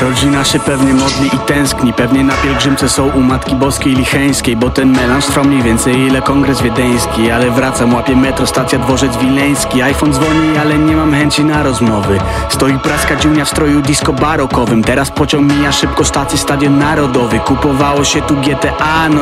Rodzina się pewnie modli i tęskni, pewnie na pielgrzymce są u Matki Boskiej Licheńskiej, bo ten melanż trwa mniej więcej ile kongres wiedeński. Ale wracam, łapię metro, stacja Dworzec Wileński. iPhone dzwoni, ale nie mam chęci na rozmowy. Stoi praska dziunia w stroju disco barokowym. Teraz pociąg mija szybko stację Stadion Narodowy. Kupowało się tu GTA, no